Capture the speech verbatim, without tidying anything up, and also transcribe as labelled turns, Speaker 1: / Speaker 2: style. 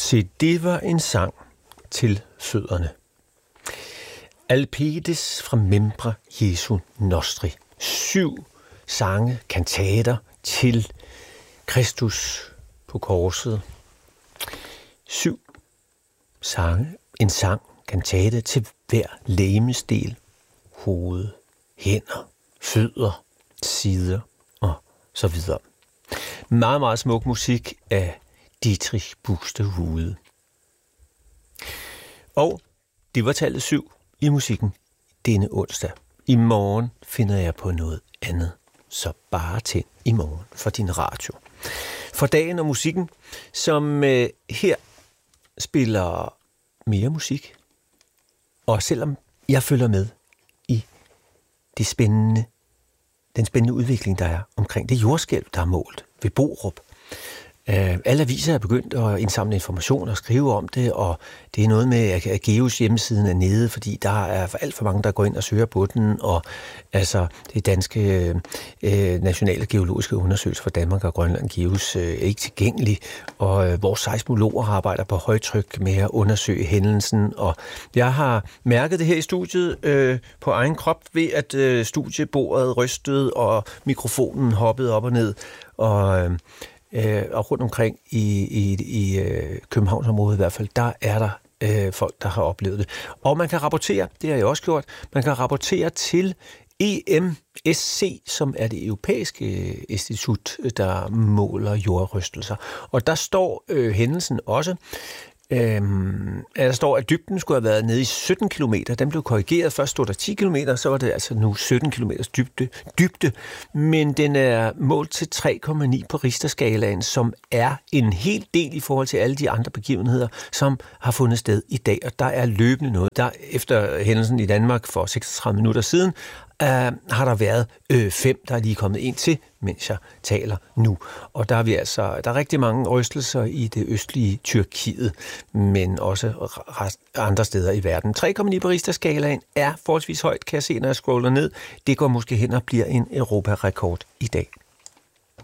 Speaker 1: Se, det var en sang til fødderne. Alpedes fra membra Jesu nostri. Syv sange, kantater til Kristus på korset. Syv sange, en sang, kantate til hver legemsdel. Hoved, hænder, fødder, sider og så videre. Meget, meget smuk musik af Dietrich Buxtehude. Og det var tallet syv i musikken denne onsdag. I morgen finder jeg på noget andet. Så bare tænd i morgen for din radio. For dagen og musikken, som øh, her spiller mere musik. Og selvom jeg følger med i det spændende, den spændende udvikling, der er omkring det jordskælv, der er målt ved Borup. Uh, alle aviser er begyndt at indsamle information og skrive om det, og det er noget med, at Geos hjemmesiden er nede, fordi der er alt for mange, der går ind og søger på den, og altså det danske uh, nationale geologiske undersøgelse for Danmark og Grønland, Geos, uh, er ikke tilgængelig, og uh, vores seismologer arbejder på højtryk med at undersøge hændelsen, og jeg har mærket det her i studiet uh, på egen krop ved, at uh, studiebordet rystede, og mikrofonen hoppede op og ned, og uh, Øh, og rundt omkring i, i, i øh, Københavnsområdet i hvert fald, der er der øh, folk, der har oplevet det. Og man kan rapportere, det har jeg også gjort, man kan rapportere til E M S C, som er det europæiske institut, der måler jordrystelser. Og der står øh, hændelsen også. Øhm, der står, at dybden skulle have været nede i sytten kilometer. Den blev korrigeret. Først stod der ti kilometer, så var det altså nu sytten kilometers dybde, dybde. Men den er målt til tre komma ni på Richterskalaen, som er en hel del i forhold til alle de andre begivenheder, som har fundet sted i dag. Og der er løbende noget. Der efter hændelsen i Danmark for seksogtredive minutter siden, Uh, har der været øh, fem, der er lige kommet ind til, mens jeg taler nu. Og der er vi altså, der er rigtig mange rystelser i det østlige Tyrkiet, men også rest, andre steder i verden. tre komma ni på Richterskalaen er forholdsvis højt, kan jeg se, når jeg scroller ned. Det går måske hen og bliver en Europarekord i dag.